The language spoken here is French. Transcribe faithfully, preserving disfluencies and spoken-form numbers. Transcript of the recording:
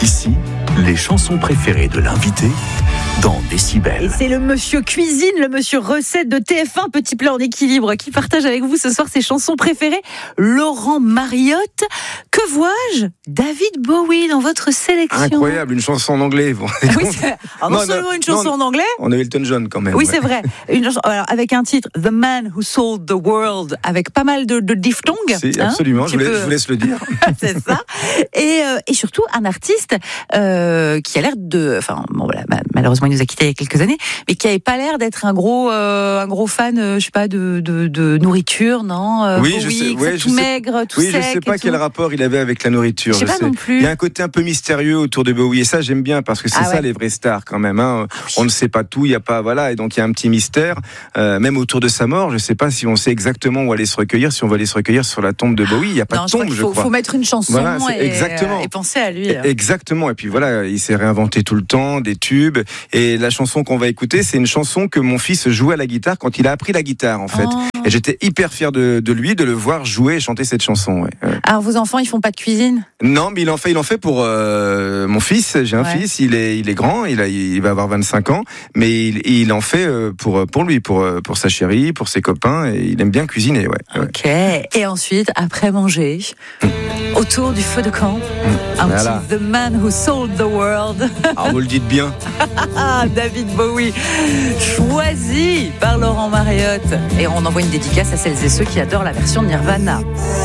Ici, les chansons préférées de l'invité dans Décibel. Et c'est le monsieur cuisine, le monsieur recette de T F un, Petit Plat en équilibre, qui partage avec vous ce soir ses chansons préférées. Laurent Mariotte, que vois-je ? David Bowie dans votre sélection. Incroyable, une chanson en anglais. Bon, oui, c'est... Alors, non, non seulement une chanson non, en anglais. On a Elton John quand même. Oui, ouais. c'est vrai. Une chanson, alors, avec un titre, The Man Who Sold the World, avec pas mal de, de diphtongues. Si, hein, absolument, je, peux... je vous laisse le dire. C'est ça. Et, euh, et surtout, un artiste euh, qui a l'air de... Enfin, bon, voilà, malheureusement, il nous a quittés il y a quelques années, mais qui n'avait pas l'air d'être un gros, euh, un gros fan, euh, je sais pas, de, de, de nourriture, non euh, Oui, Bowie, je sais, ouais, tout je maigre, sais, tout oui, sec. Je sais pas quel tout. rapport il avait avec la nourriture. Je sais je pas sais. non plus. Il y a un côté un peu mystérieux autour de Bowie, et ça j'aime bien parce que c'est ah ça ouais. les vraies stars quand même. Hein. Ah oui. On ne sait pas tout, il y a pas voilà, et donc il y a un petit mystère, euh, même autour de sa mort. Je sais pas si on sait exactement où aller se recueillir, si on va aller se recueillir sur la tombe de Bowie. Il y a pas non, de je tombe, crois qu'il je faut, crois. faut mettre une chanson voilà, et, exactement. Euh, et penser à lui. Exactement. Et puis voilà, il s'est réinventé tout le temps, des tubes. Et la chanson qu'on va écouter, c'est une chanson que mon fils jouait à la guitare quand il a appris la guitare, en fait. Oh. Et j'étais hyper fier de, de lui, de le voir jouer et chanter cette chanson. Ouais. Alors vos enfants, ils font pas de cuisine ? Non, mais il en fait, il en fait pour euh, mon fils. J'ai un ouais. fils, il est, il est grand, il, a, il va avoir vingt-cinq ans, mais il, il en fait pour, pour lui, pour, pour sa chérie, pour ses copains, et il aime bien cuisiner. Ouais. Ok. Ouais. Et ensuite, après manger, mmh. autour du feu de camp, mmh. un voilà. petit The Man Who Sold the World. Ah, vous le dites bien. David Bowie, choisi par Laurent Mariotte. Et on envoie une dédicace à celles et ceux qui adorent la version de Nirvana.